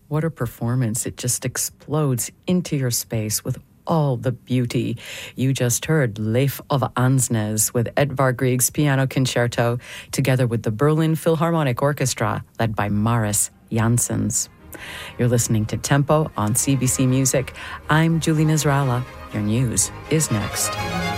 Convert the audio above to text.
What a performance. It just explodes into your space with all the beauty. You just heard Leif of Ansnes with Edvard Grieg's Piano Concerto, together with the Berlin Philharmonic Orchestra, led by Maris Janssens. You're listening to Tempo on CBC Music. I'm Julie Nasrallah. Your news is next.